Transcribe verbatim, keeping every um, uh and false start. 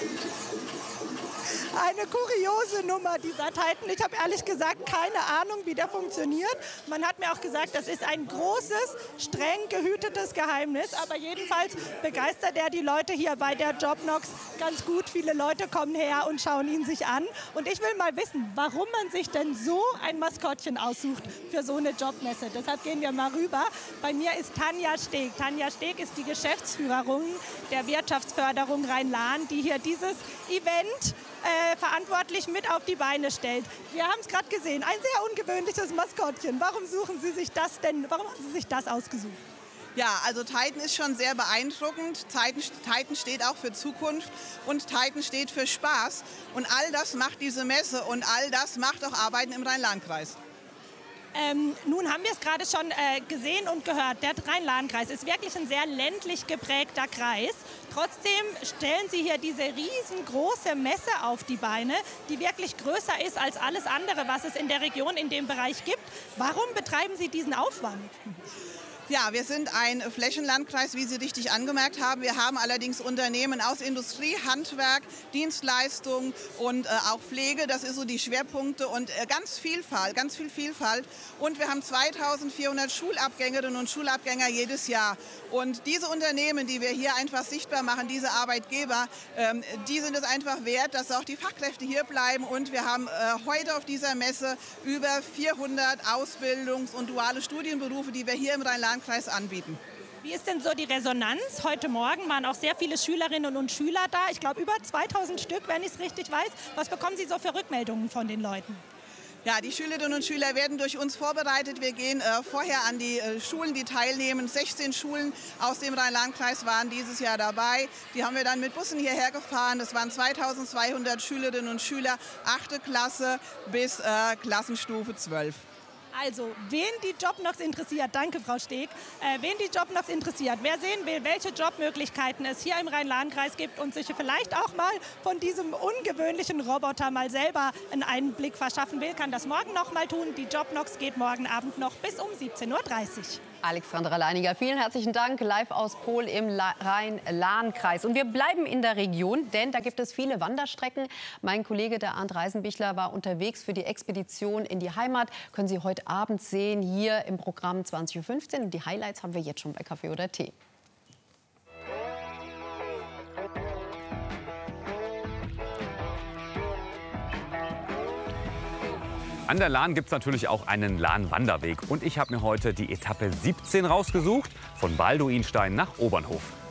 Eine kuriose Nummer, dieser Titan. Ich habe ehrlich gesagt keine Ahnung, wie der funktioniert. Man hat mir auch gesagt, das ist ein großes, streng gehütetes Geheimnis. Aber jedenfalls begeistert er die Leute hier bei der Jobnox ganz gut. Viele Leute kommen her und schauen ihn sich an. Und ich will mal wissen, warum man sich denn so ein Maskottchen aussucht für so eine Jobmesse. Deshalb gehen wir mal rüber. Bei mir ist Tanja Steg. Tanja Steg ist die Geschäftsführerin der Wirtschaftsförderung Rhein-Lahn, die hier dieses Event Äh, verantwortlich mit auf die Beine stellt. Wir haben es gerade gesehen, ein sehr ungewöhnliches Maskottchen. Warum suchen Sie sich das denn, warum haben Sie sich das ausgesucht? Ja, also Titan ist schon sehr beeindruckend. Titan, Titan steht auch für Zukunft und Titan steht für Spaß. Und all das macht diese Messe und all das macht auch Arbeiten im Rhein-Lahn-Kreis. Ähm, nun haben wir es gerade schon äh, gesehen und gehört, der Rhein-Lahn-Kreis ist wirklich ein sehr ländlich geprägter Kreis. Trotzdem stellen Sie hier diese riesengroße Messe auf die Beine, die wirklich größer ist als alles andere, was es in der Region in dem Bereich gibt. Warum betreiben Sie diesen Aufwand? Ja, wir sind ein Flächenlandkreis, wie Sie richtig angemerkt haben. Wir haben allerdings Unternehmen aus Industrie, Handwerk, Dienstleistung und äh, auch Pflege. Das ist so die Schwerpunkte und äh, ganz Vielfalt, ganz viel Vielfalt. Und wir haben zweitausendvierhundert Schulabgängerinnen und Schulabgänger jedes Jahr. Und diese Unternehmen, die wir hier einfach sichtbar machen, diese Arbeitgeber, ähm, die sind es einfach wert, dass auch die Fachkräfte hier bleiben. Und wir haben äh, heute auf dieser Messe über vierhundert Ausbildungs- und duale Studienberufe, die wir hier im Rhein-Lahn-Kreis anbieten. Wie ist denn so die Resonanz? Heute Morgen waren auch sehr viele Schülerinnen und Schüler da. Ich glaube über zweitausend Stück, wenn ich es richtig weiß. Was bekommen Sie so für Rückmeldungen von den Leuten? Ja, die Schülerinnen und Schüler werden durch uns vorbereitet. Wir gehen äh, vorher an die äh, Schulen, die teilnehmen. sechzehn Schulen aus dem Rhein-Lahn-Kreis waren dieses Jahr dabei. Die haben wir dann mit Bussen hierher gefahren. Das waren zweitausendzweihundert Schülerinnen und Schüler, achte Klasse bis äh, Klassenstufe zwölf. Also, wen die Jobnox interessiert, danke Frau Steg, äh, wen die Jobnox interessiert, wer sehen will, welche Jobmöglichkeiten es hier im Rhein-Lahn-Kreis gibt und sich vielleicht auch mal von diesem ungewöhnlichen Roboter mal selber einen Einblick verschaffen will, kann das morgen noch mal tun. Die Jobnox geht morgen Abend noch bis um siebzehn Uhr dreißig. Alexandra Leiniger, vielen herzlichen Dank, live aus Pohl im Rhein-Lahn-Kreis. Und wir bleiben in der Region, denn da gibt es viele Wanderstrecken. Mein Kollege, der Arndt Reisenbichler, war unterwegs für die Expedition in die Heimat. Können Sie heute Abend sehen, hier im Programm zwanzig Uhr fünfzehn. Und die Highlights haben wir jetzt schon bei Kaffee oder Tee. An der Lahn gibt es natürlich auch einen Lahn-Wanderweg. Und ich habe mir heute die Etappe siebzehn rausgesucht, von Balduinstein nach Obernhof.